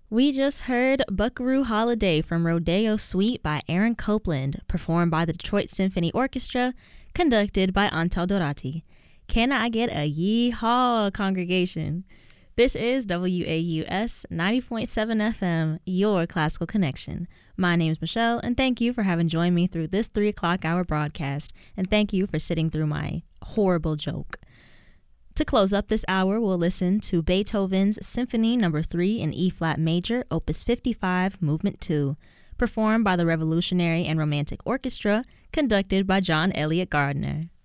We just heard Buckaroo Holiday from Rodeo Suite by Aaron Copland, performed by the Detroit Symphony Orchestra, conducted by Antal Dorati. Can I get a yee-haw, congregation? This is WAUS 90.7 FM, your classical connection. My name is Michelle, and thank you for having joined me through this 3 o'clock hour broadcast, and thank you for sitting through my horrible joke. To close up this hour, we'll listen to Beethoven's Symphony No. 3 in E-flat major, Opus 55, Movement 2, performed by the Revolutionary and Romantic Orchestra, conducted by John Elliott Gardner.